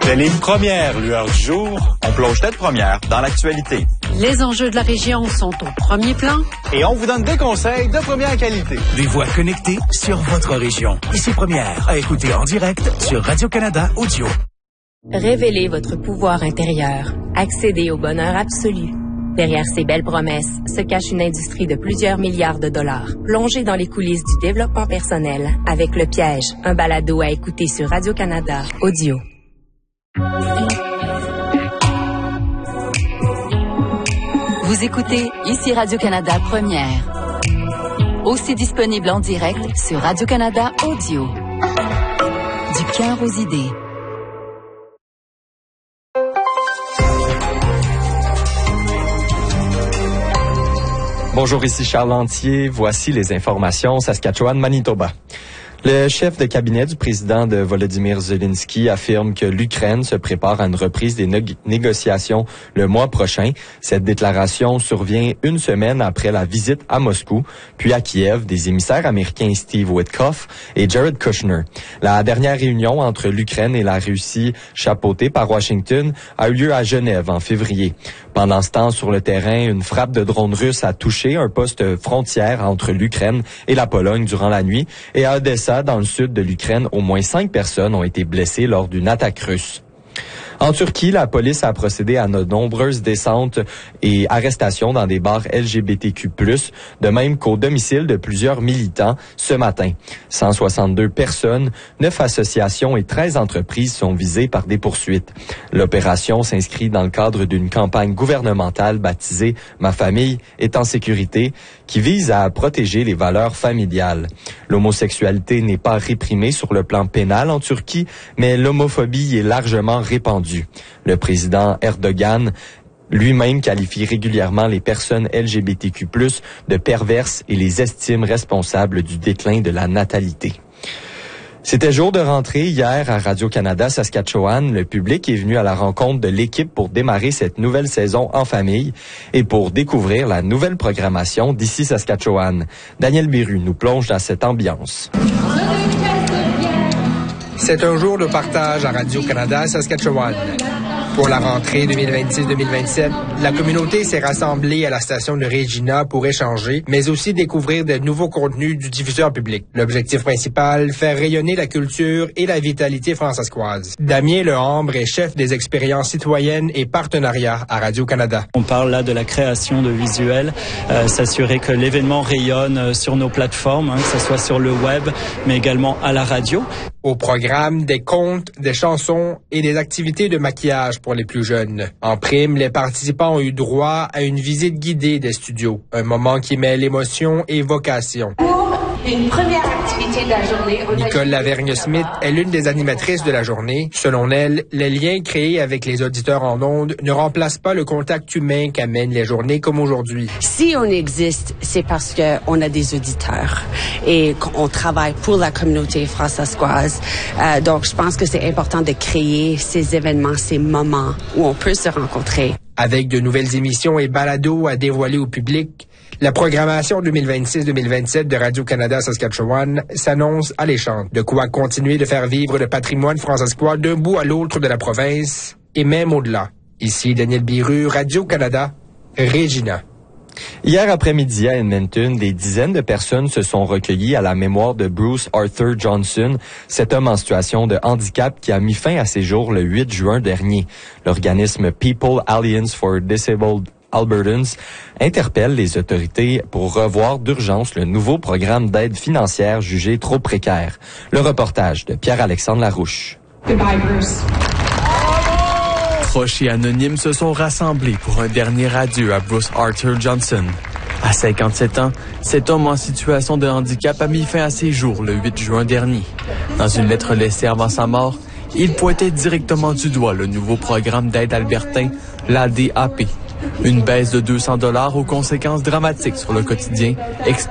De les premières lueurs du jour, on plonge tête première dans l'actualité. Les enjeux de la région sont au premier plan. Et on vous donne des conseils de première qualité. Des voix connectées sur votre région. Ici Première, à écouter en direct sur Radio-Canada Audio. Révélez votre pouvoir intérieur. Accédez au bonheur absolu. Derrière ces belles promesses se cache une industrie de plusieurs milliards de dollars. Plongez dans les coulisses du développement personnel avec Le Piège, un balado à écouter sur Radio-Canada Audio. Vous écoutez ici Radio-Canada Première. Aussi disponible en direct sur Radio-Canada Audio. Du cœur aux idées. Bonjour, ici Charles Lantier. Voici les informations Saskatchewan-Manitoba. Le chef de cabinet du président de Volodymyr Zelensky affirme que l'Ukraine se prépare à une reprise des négociations le mois prochain. Cette déclaration survient une semaine après la visite à Moscou, puis à Kiev des émissaires américains Steve Witkoff et Jared Kushner. La dernière réunion entre l'Ukraine et la Russie, chapeautée par Washington, a eu lieu à Genève en février. Pendant ce temps, sur le terrain, une frappe de drone russe a touché un poste frontière entre l'Ukraine et la Pologne durant la nuit, et à Odessa, dans le sud de l'Ukraine, au moins 5 personnes ont été blessées lors d'une attaque russe. En Turquie, la police a procédé à de nombreuses descentes et arrestations dans des bars LGBTQ+, de même qu'au domicile de plusieurs militants ce matin. 162 personnes, 9 associations et 13 entreprises sont visées par des poursuites. L'opération s'inscrit dans le cadre d'une campagne gouvernementale baptisée « Ma famille est en sécurité » qui vise à protéger les valeurs familiales. L'homosexualité n'est pas réprimée sur le plan pénal en Turquie, mais l'homophobie est largement répandue. Le président Erdogan lui-même qualifie régulièrement les personnes LGBTQ+, de perverses et les estime responsables du déclin de la natalité. C'était jour de rentrée hier à Radio-Canada Saskatchewan. Le public est venu à la rencontre de l'équipe pour démarrer cette nouvelle saison en famille et pour découvrir la nouvelle programmation d'ici Saskatchewan. Daniel Biru nous plonge dans cette ambiance. C'est un jour de partage à Radio-Canada Saskatchewan. Pour la rentrée 2026-2027, la communauté s'est rassemblée à la station de Regina pour échanger, mais aussi découvrir de nouveaux contenus du diffuseur public. L'objectif principal, faire rayonner la culture et la vitalité fransaskoise. Damien Lehambre est chef des expériences citoyennes et partenariats à Radio-Canada. On parle là de la création de visuels, s'assurer que l'événement rayonne sur nos plateformes, que ce soit sur le web, mais également à la radio. Au programme, des contes, des chansons et des activités de maquillage pour les plus jeunes. En prime, les participants ont eu droit à une visite guidée des studios, un moment qui mêle émotion et vocation. Une première activité de la journée. Nicole Lavergne-Smith est l'une des animatrices de la journée. Selon elle, les liens créés avec les auditeurs en ondes ne remplacent pas le contact humain qu'amènent les journées comme aujourd'hui. Si on existe, c'est parce qu'on a des auditeurs et qu'on travaille pour la communauté fransaskoise. Donc, je pense que c'est important de créer ces événements, ces moments où on peut se rencontrer. Avec de nouvelles émissions et balados à dévoiler au public, la programmation 2026-2027 de Radio-Canada Saskatchewan s'annonce alléchante. De quoi continuer de faire vivre le patrimoine fransaskois d'un bout à l'autre de la province et même au-delà. Ici Daniel Biru, Radio-Canada, Regina. Hier après-midi à Edmonton, des dizaines de personnes se sont recueillies à la mémoire de Bruce Arthur Johnson, cet homme en situation de handicap qui a mis fin à ses jours le 8 juin dernier. L'organisme People Alliance for Disabled Albertans interpelle les autorités pour revoir d'urgence le nouveau programme d'aide financière jugé trop précaire. Le reportage de Pierre-Alexandre Larouche. Goodbye, Bruce. Proches et anonymes se sont rassemblés pour un dernier adieu à Bruce Arthur Johnson. À 57 ans, cet homme en situation de handicap a mis fin à ses jours le 8 juin dernier. Dans une lettre laissée avant sa mort, il pointait directement du doigt le nouveau programme d'aide albertain, l'ADAP. Une baisse de $200 aux conséquences dramatiques sur le quotidien,